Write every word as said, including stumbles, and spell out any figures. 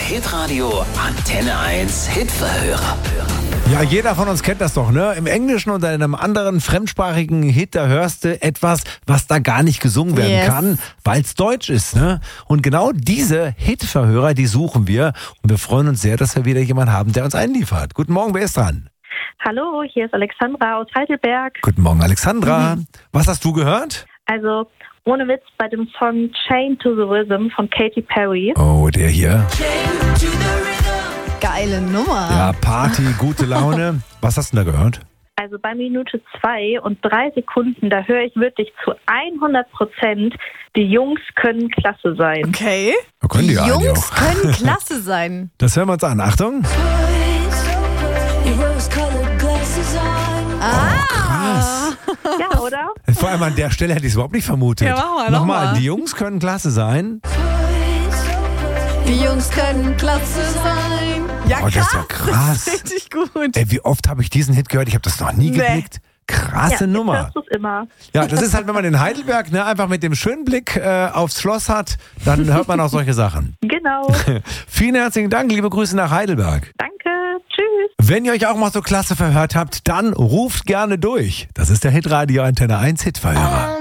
Hitradio Antenne eins Hitverhörer. Ja, jeder von uns kennt das doch, ne? Im Englischen oder in einem anderen fremdsprachigen Hit, da hörst du etwas, was da gar nicht gesungen werden Yes. kann, weil es Deutsch ist, ne? Und genau diese Hitverhörer, die suchen wir. Und wir freuen uns sehr, dass wir wieder jemanden haben, der uns einliefert. Guten Morgen, wer ist dran? Hallo, hier ist Alexandra aus Heidelberg. Guten Morgen, Alexandra. Mhm. Was hast du gehört? Also, ohne Witz, bei dem Song Chain to the Rhythm von Katy Perry. Oh, der hier. Geile Nummer. Ja, Party, gute Laune. Was hast du denn da gehört? Also bei Minute zwei und drei Sekunden, da höre ich wirklich zu hundert Prozent, die Jungs können klasse sein. Okay. Da können die, Die eigentlich Jungs auch. können klasse sein. Das hören wir uns an. Achtung. Ah. Krass. Ja, oder? Vor allem an der Stelle hätte ich es überhaupt nicht vermutet. Ja, mach mal, Nochmal, mach mal. die Jungs können klasse sein. Die Jungs können klasse sein. Ja, Oh, das ist ja krass. Das ist richtig gut. Ey, wie oft habe ich diesen Hit gehört? Ich habe das noch nie Nee. geblickt. Krasse Ja, Nummer. hörst du es immer. Ja, das ist halt, wenn man in Heidelberg ne, einfach mit dem schönen Blick äh, aufs Schloss hat, dann hört man auch solche Sachen. Genau. Vielen herzlichen Dank, liebe Grüße nach Heidelberg. Danke. Tschüss. Wenn ihr euch auch mal so klasse verhört habt, dann ruft gerne durch. Das ist der Hitradio Antenne eins Hitverhörer.